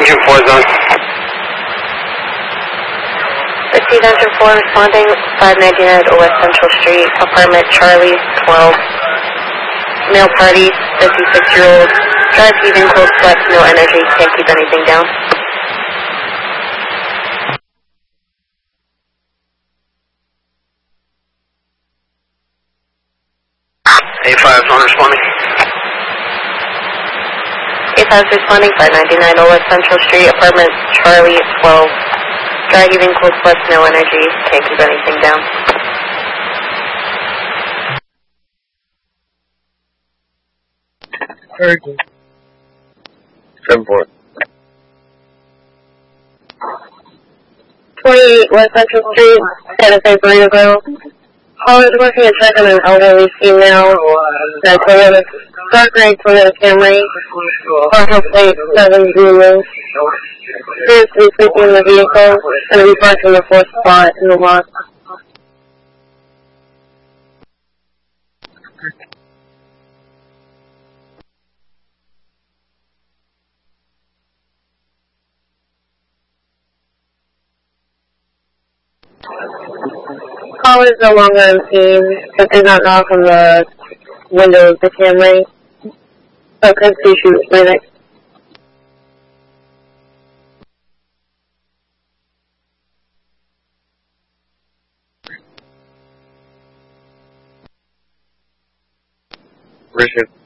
Engine 4 zone. Receive Engine 4 responding 599 West Central Street, apartment Charlie 12. Male party, 56-year-old. Drive heaving, cold sweats, no energy, can't keep anything down. A5 zone responding. A5 responding 599 West Central Street, apartment Charlie 12. Dry heaving, cold sweats, no energy, can't keep anything down. Very good. 7-4. 28 West Central Street, Santa Fe Burrito Grill. Call is working a check on an elderly female. The Toyota, dark gray Toyota Camry. Partial plate 7 Zulu. Appears to be sleeping in the vehicle. Going to be parked in the fourth spot in the lot. Call is no longer on scene, but did not knock on the window of the Camry. So could see she was panicked. Richard.